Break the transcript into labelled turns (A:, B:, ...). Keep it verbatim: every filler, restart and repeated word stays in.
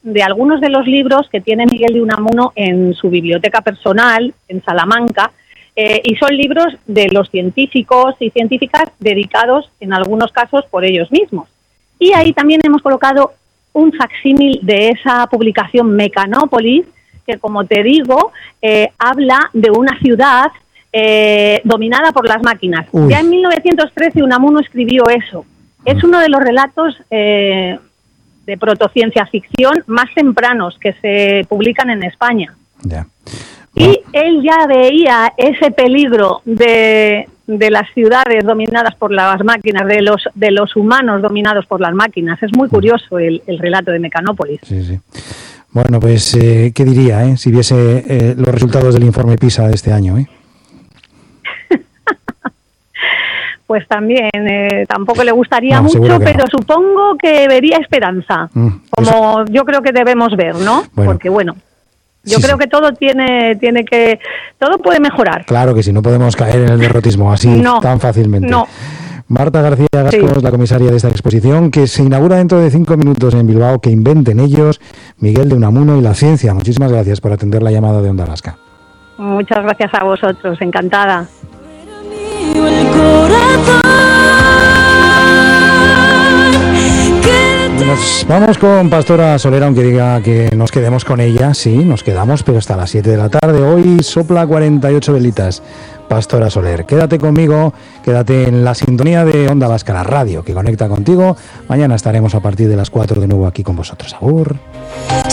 A: de algunos de los libros que tiene Miguel de Unamuno en su biblioteca personal, en Salamanca, eh, y son libros de los científicos y científicas dedicados, en algunos casos, por ellos mismos. Y ahí también hemos colocado un facsímil de esa publicación Mecanópolis, que, como te digo, eh, habla de una ciudad eh, dominada por las máquinas. Uy. Ya en mil novecientos trece Unamuno escribió eso. Es uno de los relatos eh, de protociencia ficción más tempranos que se publican en España.
B: Ya.
A: Y él ya veía ese peligro de, de las ciudades dominadas por las máquinas, de los de los humanos dominados por las máquinas. Es muy curioso el, el relato de Mecanópolis.
B: Sí, sí. Bueno, pues, eh, ¿qué diría, eh, si viese eh, los resultados del informe PISA de este año, eh?
A: Pues también, eh, tampoco le gustaría
B: no,
A: mucho, pero
B: no.
A: supongo que vería esperanza, mm, como eso. Yo creo que debemos ver, ¿no? Bueno. Porque, bueno, yo sí, creo sí. que todo tiene tiene que, todo puede mejorar.
B: Claro que sí, no podemos caer en el derrotismo así no, tan fácilmente.
A: No.
B: Marta García Gascos, sí. la comisaria de esta exposición, que se inaugura dentro de cinco minutos en Bilbao, Que inventen ellos, Miguel de Unamuno y la ciencia. Muchísimas gracias por atender la llamada de Onda Vasca.
A: Muchas gracias a vosotros, encantada.
B: Nos vamos con Pastora Soler, aunque diga que nos quedemos con ella. Sí, nos quedamos, pero hasta las siete de la tarde. Hoy sopla cuarenta y ocho velitas. Pastora Soler, quédate conmigo, quédate en la sintonía de Onda Vasca, la radio que conecta contigo. Mañana estaremos a partir de las cuatro de nuevo aquí con vosotros. Agur.